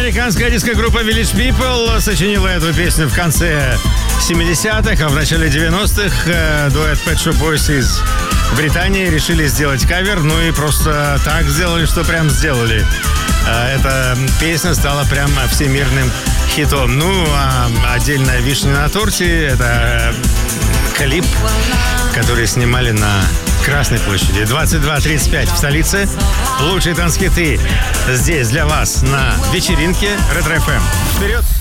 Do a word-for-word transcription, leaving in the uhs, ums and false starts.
Американская диско-группа Village People сочинила эту песню в конце семидесятых, а в начале девяностых дуэт Pet Shop Boys из Британии решили сделать кавер, ну и просто так сделали, что прям сделали. Эта песня стала прям всемирным хитом. Ну, а отдельная вишня на торте — это клип, который снимали на Красной площади. двадцать два тридцать пять в столице. Лучшие танцхиты здесь для вас на вечеринке Ретро эф эм. Вперед!